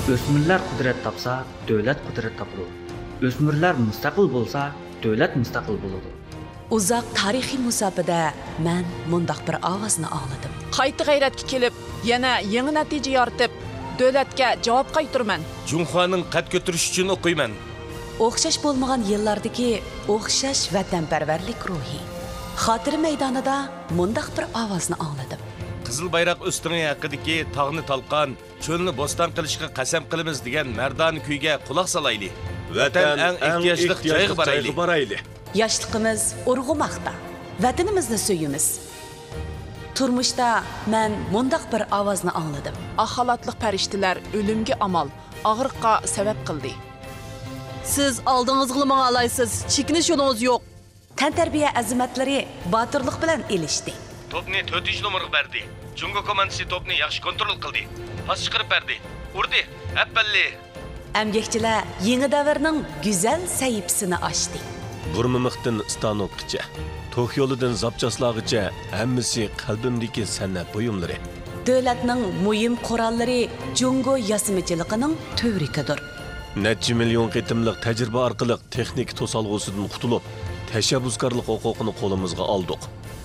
O'smirlar qudrat topsa, davlat qudrat topadi. O'smirlar mustaqil bo'lsa, davlat mustaqil bo'ladi. Uzoq tarixiy musofada men mundaq bir ovozni angladim. Qayta g'ayratga kelib, yana yangi natija yoritib, davlatga javob qaytarman. Junxoning qad ko'tarish uchun o'qiyman. O'xshash bo'lmagan yillardagi o'xshash vatanparvarlik ruhi. Xotira maydonida mundaq bir ovozni angladim. Qizil bayroq o'stirgan haqidagi tog'ni talqon, cho'lni bo'ston qilishga qasam qilamiz degan mardon kuyga quloq solayli. Vatan eng ehtiyojli joyga borayli. Yoshligimiz urg'umoqda. Vatanimizni suyimiz. Turmushda men mundaq bir ovozni angladim. Axalatliq farishtalar o'limga amal, og'riqqa sabab qildi. Siz oldingizga menga alaysiz, chekinish yo'lingiz yo'q. Tantarbiya azimatlari botirlik bilan elishdi. Topni 4 nomerga berdi. Jungo komandasi topni yaxshi kontrol qildi. Pas chiqarib berdi. Urdi. Appalli. Emgekçiler yeni davrning güzel sayıpsını açtı. Burmamıqdan stanokgacha, to'q yo'lidan zapchaslag'icha hammasi qalbimdagi san'at buyumlari. Davlatning muhim qurolları Jungo yasimichiligining tövrikidir. Necha million qitimliq tajriba orqali texnik to'solg'usidan qutulib, tashabbuskorlik huquqini qo'limizga oldik.